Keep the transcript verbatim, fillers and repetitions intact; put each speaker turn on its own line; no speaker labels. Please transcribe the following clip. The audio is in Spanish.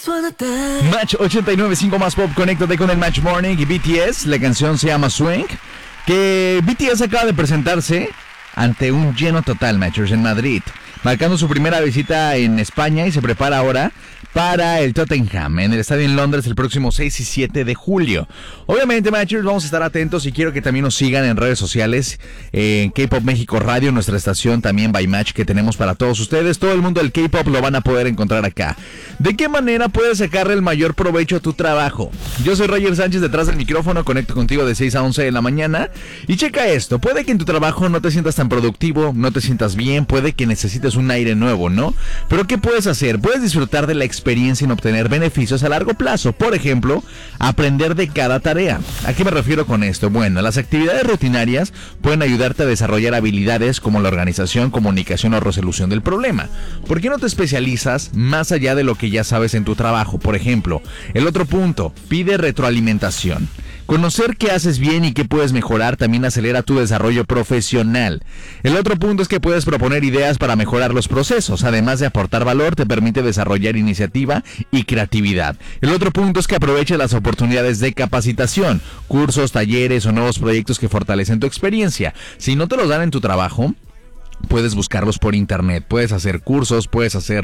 Match ochenta y nueve punto cinco más pop, conéctate con el Match Morning y B T S. La canción se llama Swing, que B T S acaba de presentarse ante un lleno total, Matchers, en Madrid, marcando su primera visita en España y se prepara ahora para el Tottenham en el estadio en Londres el próximo seis y siete de julio. Obviamente, Matchers, vamos a estar atentos y quiero que también nos sigan en redes sociales, en K-Pop México Radio, nuestra estación también by Match que tenemos para todos ustedes. Todo el mundo del K-Pop lo van a poder encontrar acá. ¿De qué manera puedes sacarle el mayor provecho a tu trabajo? Yo soy Roger Sánchez, detrás del micrófono, conecto contigo de seis a once de la mañana y checa esto. Puede que en tu trabajo no te sientas tan productivo, no te sientas bien, puede que necesites un aire nuevo, ¿no? Pero ¿qué puedes hacer? Puedes disfrutar de la experiencia experiencia en obtener beneficios a largo plazo. Por ejemplo, aprender de cada tarea. ¿A qué me refiero con esto? Bueno, las actividades rutinarias pueden ayudarte a desarrollar habilidades como la organización, comunicación o resolución del problema. ¿Por qué no te especializas más allá de lo que ya sabes en tu trabajo? Por ejemplo, el otro punto, pide retroalimentación. Conocer qué haces bien y qué puedes mejorar también acelera tu desarrollo profesional. El otro punto es que puedes proponer ideas para mejorar los procesos. Además de aportar valor, te permite desarrollar iniciativa y creatividad. El otro punto es que aproveches las oportunidades de capacitación, cursos, talleres o nuevos proyectos que fortalecen tu experiencia. Si no te los dan en tu trabajo, puedes buscarlos por internet, puedes hacer cursos, puedes hacer